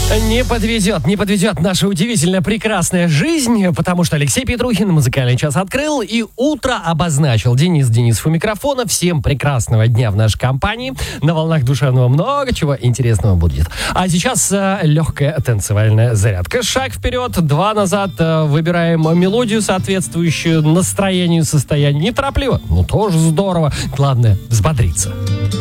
Не подведет наша удивительно прекрасная жизнь, потому что Алексей Петрухин музыкальный час открыл и утро обозначил. Денисов у микрофона. Всем прекрасного дня в нашей компании. На волнах душевного много чего интересного будет. А сейчас легкая танцевальная зарядка. Шаг вперед, 2 назад. Выбираем мелодию, соответствующую настроению, состоянию. Неторопливо, но тоже здорово. Главное, взбодриться.